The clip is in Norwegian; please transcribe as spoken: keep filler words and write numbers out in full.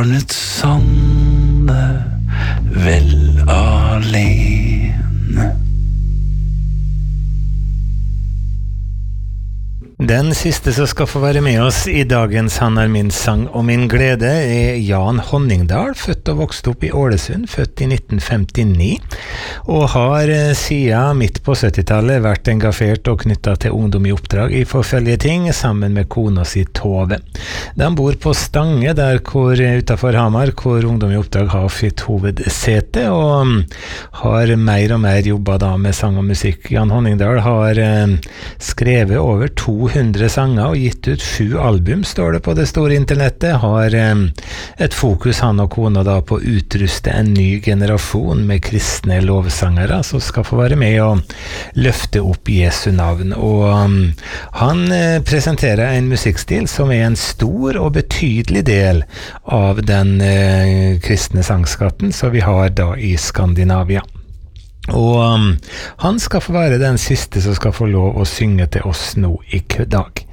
barnets sonne vel alene. Den siste som skal få være med oss i dagens Han er min sang og min glede er Jan Honningdal, født og vokst opp i Ålesund, født i nitten femtini, og har siden midt på syttitallet vært engasjert og knyttet til ungdom i oppdrag i forskjellige ting, sammen med kona si Tove. De bor på Stange, der hvor, utenfor Hamar, hvor ungdom i oppdrag har sitt hovedsete, og har mer og mer jobbet da med sang og musikk. Jan Honningdal har eh, skrevet over to hundre sanger og gitt ut sju album, står det på det store internettet. Har eh, et fokus, han og kona, da, på å utruste en ny generasjon med kristne lovsangere som skal få være med og løfte opp Jesu navn. Og um, han eh, presenterer en musikkstil som er en stor og betydelig del av den eh, kristne sangskatten som vi har da i Skandinavia. Og um, han skal få være den siste som skal få lov å synge til oss nå i dag.